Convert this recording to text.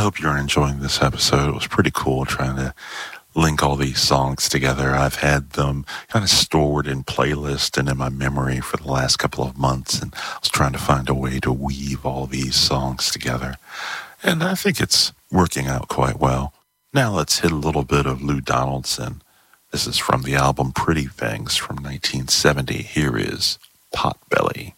hope you're enjoying this episode. It was pretty cool trying to link all these songs together. I've had them kind of stored in playlist and in my memory for the last couple of months, and I was trying to find a way to weave all these songs together. And I think it's working out quite well. Now let's hit a little bit of Lou Donaldson. This is from the album Pretty Things from 1970. Here is Potbelly.